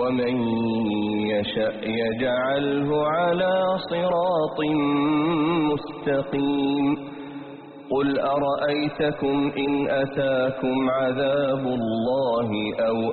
ومن يشأ يجعله على صراط مستقيم قل أرأيتكم إن أتاكم عذاب الله أو